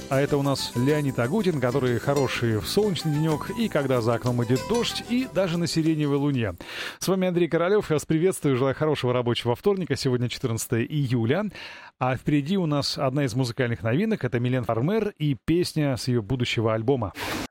А это у нас Леонид Агутин, который хороший в солнечный денек, и когда за окном идет дождь, и даже на сиреневой луне. С вами Андрей Королёв. Я вас приветствую. Желаю хорошего рабочего вторника. Сегодня 14 июля. А впереди у нас одна из музыкальных новинок. Это Милен Фармер и песня с ее будущего альбома.